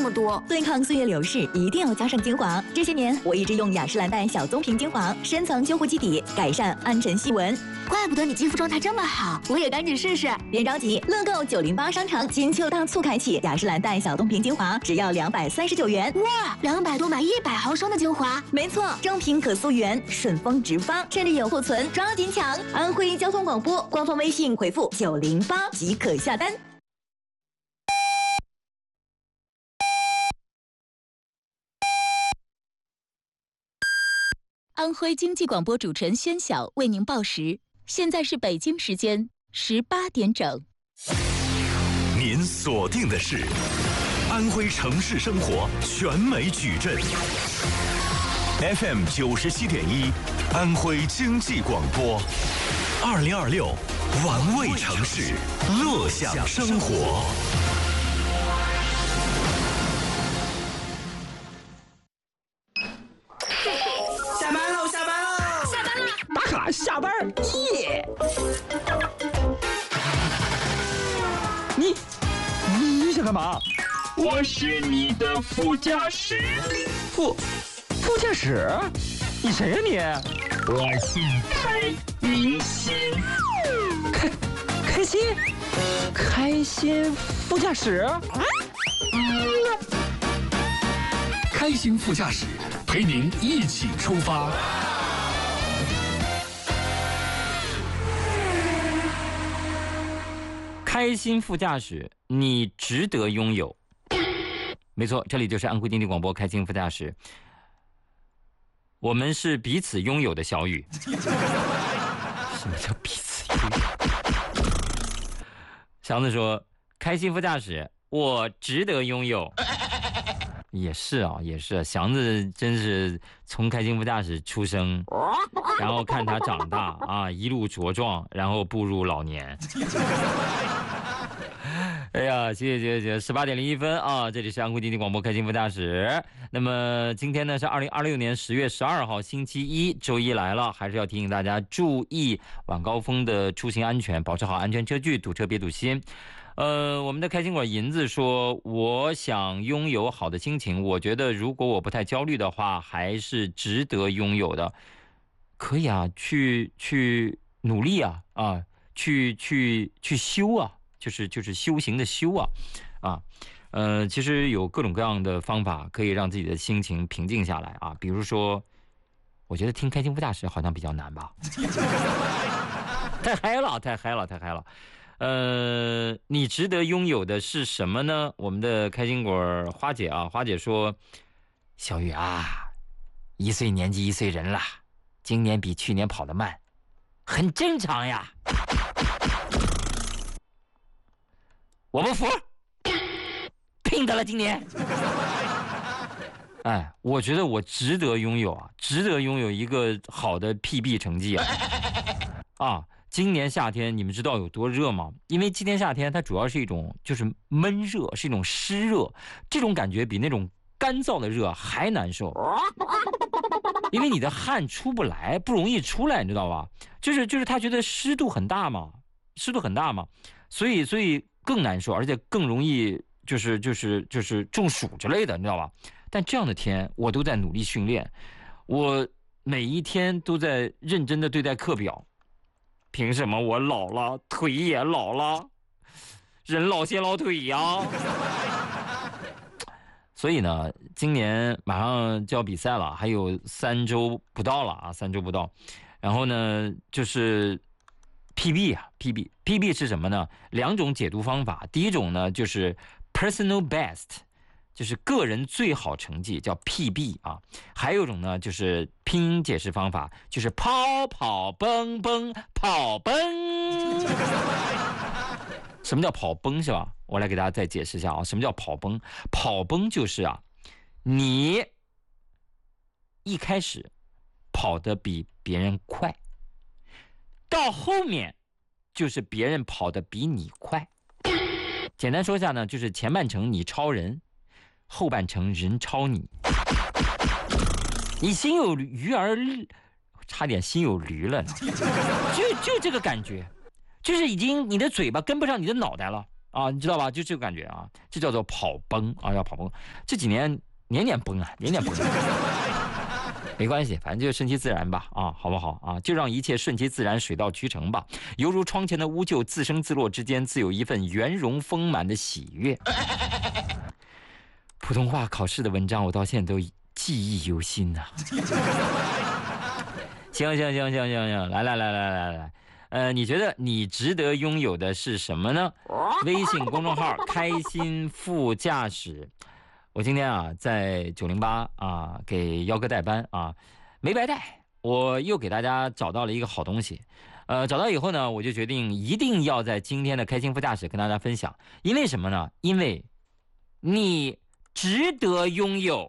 么多。 对抗岁月流逝，一定要加上精华。这些年我一直用雅诗兰黛小棕瓶精华，深层修护基底，改善暗沉细纹。 怪不得你肌肤状态这么好，我也赶紧试试。 别着急，乐购908商城金秋大促开启，雅诗兰黛小棕瓶精华只要239元。 哇，200多买100毫升的精华。 没错，正品可溯源，顺丰直发，这里有库存，抓紧抢！安徽交通广播官方微信回复908即可下单。 安徽经济广播主持人宣晓为您报时，现在是北京时间18点整。 您锁定的是安徽城市生活全美矩阵 FM 97.1，安徽经济广播，2026玩味城市，乐享生活。 打卡下班耶！你想干嘛？ 我是你的副驾驶。 副驾驶？你谁呀你？ 我姓开，明星。 开心副驾驶？ 开心副驾驶陪您一起出发。 开心副驾驶，你值得拥有。没错，这里就是安徽经济广播开心副驾驶，我们是彼此拥有的小雨。什么叫彼此拥有？祥子说：“开心副驾驶，我值得拥有。”也是啊，也是。祥子真是从开心副驾驶出生，然后看他长大啊，一路茁壮，然后步入老年。哎呀，谢谢，18:01啊！这里是安徽经济广播开心副驾驶。那么今天呢是2026年10月12号，星期一，周一来了，还是要提醒大家注意晚高峰的出行安全，保持好安全车距，堵车别堵心。我们的开心果银子说，我想拥有好的心情，我觉得如果我不太焦虑的话，还是值得拥有的。可以啊，去努力啊，去修啊。就是修行的修啊，其实有各种各样的方法可以让自己的心情平静下来啊。比如说，我觉得听开心副驾驶好像比较难吧，太嗨了。你值得拥有的是什么呢？我们的开心果花姐啊，花姐说，小雨啊，1岁年纪1岁人了，今年比去年跑得慢，很正常呀。我不服，拼的了今年。哎，我觉得我值得拥有一个好的 PB 成绩啊！今年夏天你们知道有多热吗？因为今年夏天它主要是一种就是闷热，是一种湿热，这种感觉比那种干燥的热还难受。因为你的汗出不来，不容易出来，你知道吧？就是他觉得湿度很大嘛，所以更难受，而且更容易就是中暑之类的，你知道吧？但这样的天，我都在努力训练，我每一天都在认真的对待课表。凭什么我老了，腿也老了，人老先老腿呀？所以呢，今年马上就要比赛了，还有3周不到了啊，3周不到。然后呢，就是 PB 是什么呢？2种解读方法。第一种呢，就是 personal best， 就是个人最好成绩，叫 PB 啊。还有一种呢，就是拼音解释方法，就是跑跑蹦蹦跑奔。什么叫跑崩是吧？我来给大家再解释一下啊，什么叫跑崩？跑崩就是啊，你一开始跑得比别人快，到后面就是别人跑得比你快。简单说一下呢，就是前半程你超人，后半程人超你。你心有余而差点心有驴了呢，就这个感觉，就是已经你的嘴巴跟不上你的脑袋了啊，你知道吧？就这个感觉啊，这叫做跑崩啊，要跑崩。这几年年年崩啊，年年崩。没关系，反正就顺其自然吧，啊，好不好啊？就让一切顺其自然，水到渠成吧。犹如窗前的乌桕，自生自落之间，自有一份圆融丰满的喜悦。普通话考试的文章，我到现在都记忆犹新呐。行，来，你觉得你值得拥有的是什么呢？微信公众号开心副驾驶。我今天啊，在908啊给幺哥带班啊，没白带，我又给大家找到了一个好东西。找到以后呢，我就决定一定要在今天的开心副驾驶跟大家分享。因为什么呢？因为你值得拥有。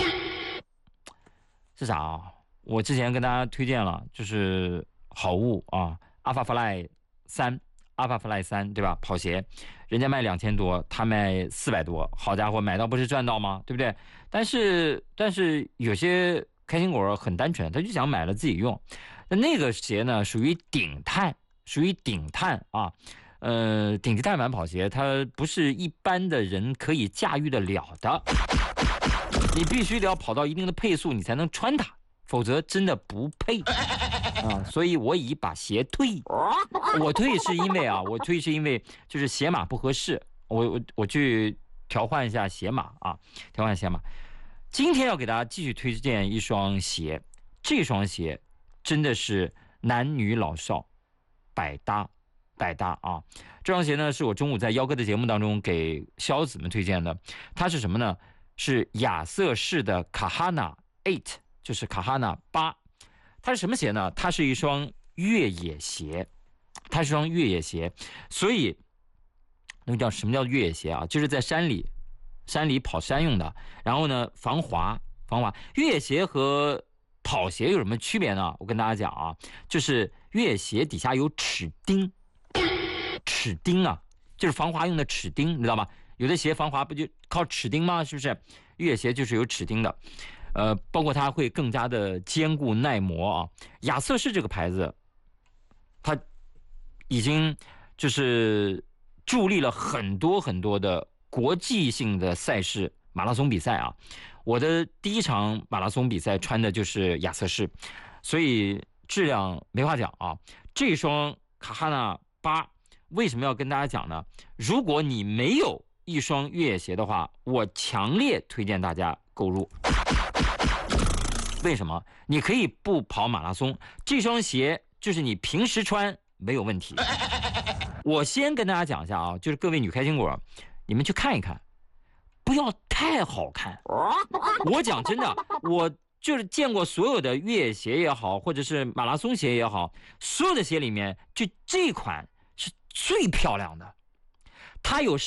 是啥啊？我之前跟大家推荐了，就是好物啊 ，Alpha Fly 3，对吧？跑鞋，人家卖2000多，他卖400多，好家伙，买到不是赚到吗？对不对？但是有些开心果很单纯，他就想买了自己用。那个鞋呢，属于顶碳啊，顶级碳板跑鞋，它不是一般的人可以驾驭得了的。你必须得要跑到一定的配速，你才能穿它，否则真的不配啊！所以我已把鞋退。我退是因为就是鞋码不合适，我去调换一下鞋码啊，调换鞋码。今天要给大家继续推荐一双鞋，这双鞋真的是男女老少百搭啊！这双鞋呢，是我中午在幺哥的节目当中给小子们推荐的，它是什么呢？是亚瑟士的卡哈纳 8， 就是卡哈纳8。它是什么鞋呢？它是一双越野鞋，所以那个叫什么叫越野鞋啊？就是在山里跑山用的。然后呢，防滑。越野鞋和跑鞋有什么区别呢？我跟大家讲啊，就是越野鞋底下有齿钉啊，就是防滑用的齿钉，你知道吗？有的鞋防滑不就靠齿钉吗？是不是？越野鞋就是有齿钉的，包括它会更加的坚固耐磨啊。亚瑟士这个牌子，它已经就是助力了很多的国际性的赛事马拉松比赛啊。我的第一场马拉松比赛穿的就是亚瑟士，所以质量没话讲啊。这双卡哈纳8为什么要跟大家讲呢？如果你没有一双越野鞋的话，我强烈推荐大家购入。为什么？你可以不跑马拉松，这双鞋就是你平时穿没有问题。我先跟大家讲一下啊，就是各位女开心果，你们去看一看，不要太好看。我讲真的，我就是见过所有的越野鞋也好，或者是马拉松鞋也好，所有的鞋里面，就这款是最漂亮的。它有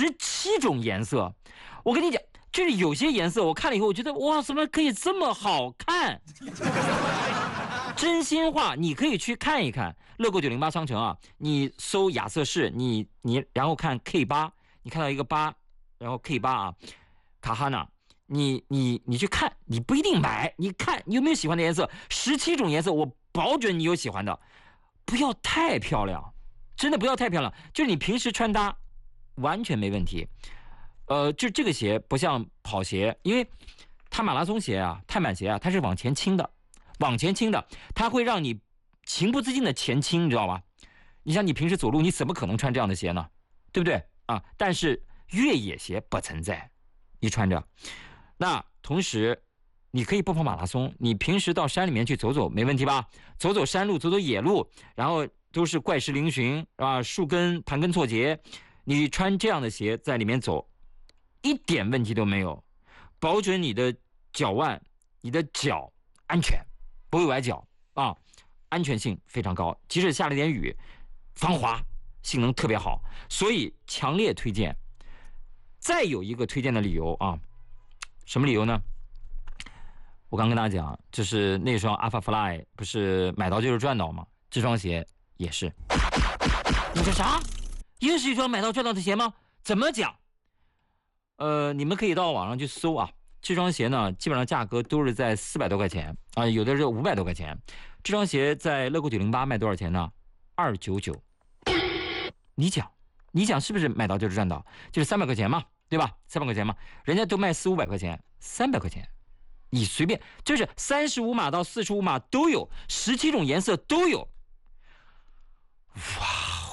17种颜色，我跟你讲，就是有些颜色我看了以后，我觉得哇，怎么可以这么好看？真心话，你可以去看一看乐购908商城啊，你搜亚瑟士，你然后看 K8， 你看到一个8，然后 K8 啊，卡哈纳，你去看，你不一定买，你看你有没有喜欢的颜色，17种颜色，我保准你有喜欢的，不要太漂亮，真的不要太漂亮，就是你平时穿搭完全没问题。就这个鞋不像跑鞋，因为它马拉松鞋啊、碳板鞋啊，它是往前倾的，它会让你情不自禁的前倾，你知道吧？你像你平时走路，你怎么可能穿这样的鞋呢？对不对啊？但是越野鞋不存在，你穿着，那同时你可以不跑马拉松，你平时到山里面去走走没问题吧？走走山路，走走野路，然后都是怪石嶙峋啊，树根盘根错节，你穿这样的鞋在里面走，一点问题都没有，保准你的脚腕、你的脚安全，不会崴脚啊，安全性非常高，即使下了点雨，防滑性能特别好，所以强烈推荐。再有一个推荐的理由啊，什么理由呢？我刚跟大家讲，就是那双 Alpha Fly 不是买到就是赚到吗？这双鞋也是。你说啥？又是一双买到赚到的鞋吗？怎么讲？你们可以到网上去搜啊，这双鞋呢，基本上价格都是在400多块钱啊，有的是500多块钱。这双鞋在乐购908卖多少钱呢？299。你你想是不是买到就是赚到？就是300块钱嘛，对吧？300块钱嘛，人家都卖400-500块钱，300块钱，你随便就是35码到45码都有，17种颜色都有。哇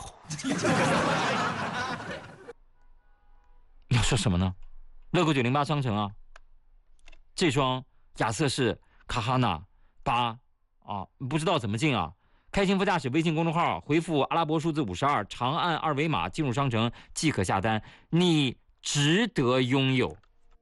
哦！要说什么呢？乐购908商城啊，这双亚瑟士卡哈纳8啊，不知道怎么进啊？开心副驾驶微信公众号回复阿拉伯数字52，长按2维码进入商城即可下单，你值得拥有。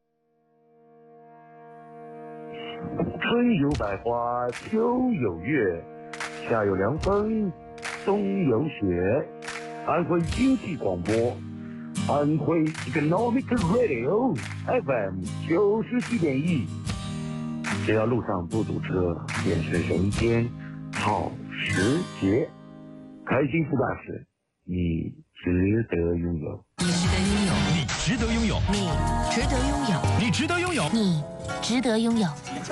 春有百花，秋有月，夏有凉风，冬有雪。安徽经济广播，安徽 Economic Radio FM 97.1。只要路上不堵车，便是人间好时节。开心副驾驶，你值得拥有。 你值得拥有。 你值得拥有。 你值得拥有。 你值得拥有。 你值得拥有。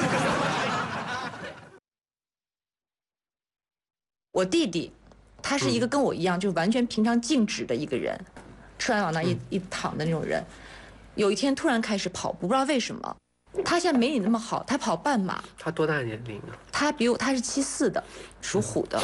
我弟弟，他是一个跟我一样，就完全平常静止的一个人，吃完往那一躺的那种人。有一天突然开始跑步，不知道为什么。他现在没你那么好，他跑半马。 他多大年龄啊？ 他是74的，属虎的。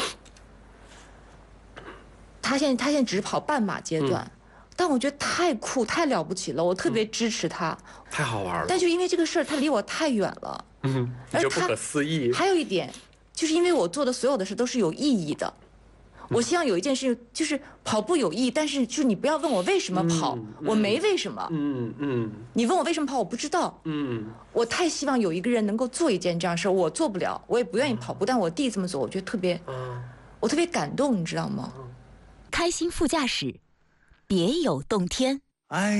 他现在只是跑半马阶段，但我觉得太酷太了不起了，我特别支持他。 太好玩了。 但就因为这个事儿，他离我太远了。 你就不可思议。 还有一点，就是因为我做的所有的事都是有意义的。我希望有一件事，就是跑步有意义，但是就是你不要问我为什么跑，我没为什么。你问我为什么跑，我不知道。我太希望有一个人能够做一件这样的事，我做不了，我也不愿意跑步，但我弟这么做，我觉得特别，我特别感动，你知道吗？ 开心副驾驶，别有洞天。